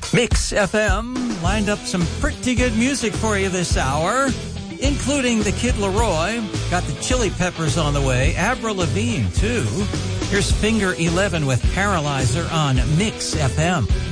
Mix FM lined up some pretty good music for you this hour, including the Kid Laroi. Got the Chili Peppers on the way. Avril Lavigne, too. Here's Finger 11 with Paralyzer on Mix FM.